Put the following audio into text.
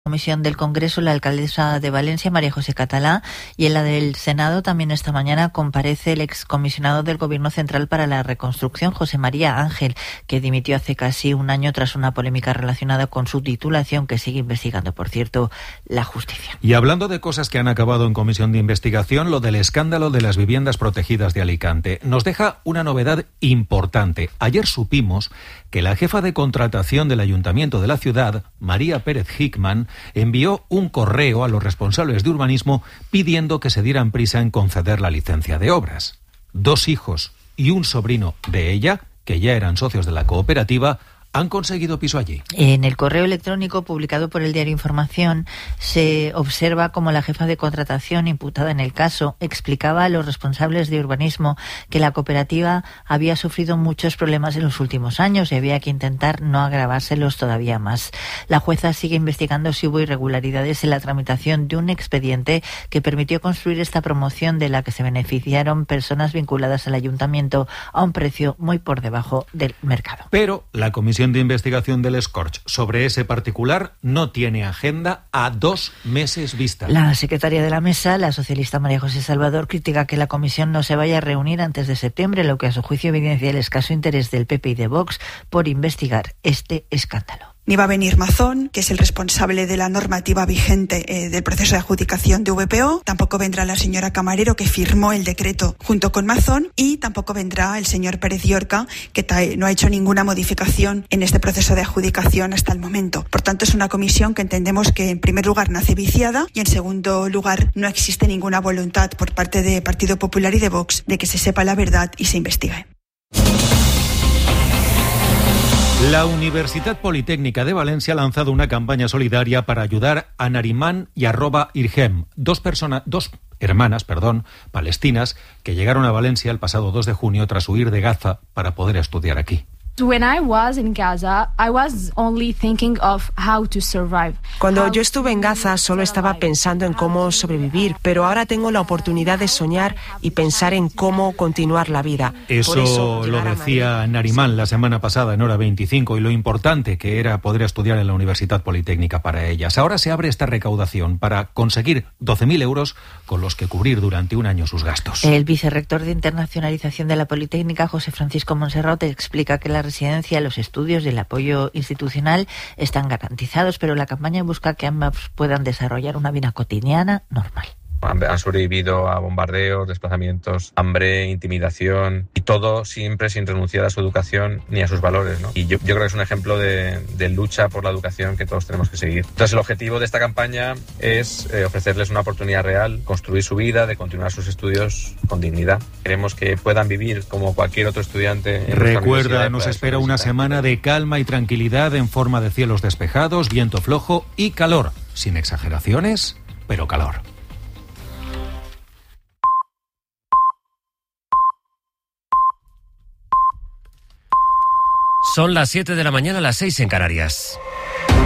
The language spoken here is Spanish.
Comisión del Congreso, la alcaldesa de Valencia, María José Catalá, y en la del Senado también esta mañana comparece el excomisionado del Gobierno Central para la Reconstrucción, José María Ángel, que dimitió hace casi un año tras una polémica relacionada con su titulación, que sigue investigando, por cierto, la justicia. Y hablando de cosas que han acabado en comisión de investigación, lo del escándalo de las viviendas protegidas de Alicante nos deja una novedad importante. Ayer supimos que la jefa de contratación del Ayuntamiento de la ciudad, María Pérez Hickman, envió un correo a los responsables de urbanismo pidiendo que se dieran prisa en conceder la licencia de obras. 2 hijos y un sobrino de ella, que ya eran socios de la cooperativa, han conseguido piso allí. En el correo electrónico publicado por el diario Información se observa cómo la jefa de contratación imputada en el caso explicaba a los responsables de urbanismo que la cooperativa había sufrido muchos problemas en los últimos años y había que intentar no agravárselos todavía más. La jueza sigue investigando si hubo irregularidades en la tramitación de un expediente que permitió construir esta promoción de la que se beneficiaron personas vinculadas al ayuntamiento a un precio muy por debajo del mercado. Pero la Comisión de Investigación del Scorch sobre ese particular no tiene agenda a 2 meses vista. La secretaria de la mesa, la socialista María José Salvador, critica que la comisión no se vaya a reunir antes de septiembre, lo que a su juicio evidencia el escaso interés del PP y de Vox por investigar este escándalo. Ni va a venir Mazón, que es el responsable de la normativa vigente del proceso de adjudicación de VPO, tampoco vendrá la señora Camarero, que firmó el decreto junto con Mazón, y tampoco vendrá el señor Pérez Llorca, que no ha hecho ninguna modificación en este proceso de adjudicación hasta el momento. Por tanto, es una comisión que entendemos que en primer lugar nace viciada y en segundo lugar no existe ninguna voluntad por parte de Partido Popular y de Vox de que se sepa la verdad y se investigue. La Universidad Politécnica de Valencia ha lanzado una campaña solidaria para ayudar a Narimán y a Roba Irgem, dos hermanas palestinas que llegaron a Valencia el pasado 2 de junio tras huir de Gaza para poder estudiar aquí. Cuando yo estuve en Gaza solo estaba pensando en cómo sobrevivir, pero ahora tengo la oportunidad de soñar y pensar en cómo continuar la vida. Eso lo decía Narimán la semana pasada en Hora 25 y lo importante que era poder estudiar en la Universidad Politécnica para ellas. Ahora se abre esta recaudación para conseguir 12.000 euros con los que cubrir durante un año sus gastos. El vicerrector de Internacionalización de la Politécnica, José Francisco Monserrat, explica que la residencia, los estudios y el apoyo institucional están garantizados, pero la campaña busca que ambas puedan desarrollar una vida cotidiana normal. Han sobrevivido a bombardeos, desplazamientos, hambre, intimidación y todo siempre sin renunciar a su educación ni a sus valores, ¿no? Y yo creo que es un ejemplo de lucha por la educación que todos tenemos que seguir. Entonces el objetivo de esta campaña es ofrecerles una oportunidad real, construir su vida, de continuar sus estudios con dignidad. Queremos que puedan vivir como cualquier otro estudiante. Recuerda, nos espera una semana de calma y tranquilidad en forma de cielos despejados, viento flojo y calor. Sin exageraciones, pero calor. Son las 7 de la mañana, las 6 en Canarias.